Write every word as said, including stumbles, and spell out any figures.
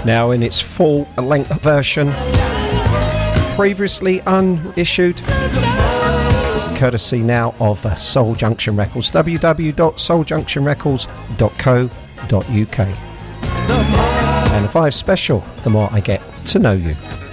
now in its full length version, previously unissued, courtesy now of uh, Soul Junction Records, w w w dot soul junction records dot co dot u k. And the five special, The More I Get to Know You.